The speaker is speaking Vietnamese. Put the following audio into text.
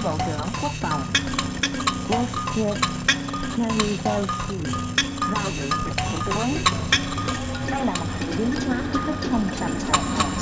Bộ trưởng Quốc phòng Wojciech Nawrocki vào dự Thủ tướng. Đây là một sự biến hóa hết sức không sẵn sàng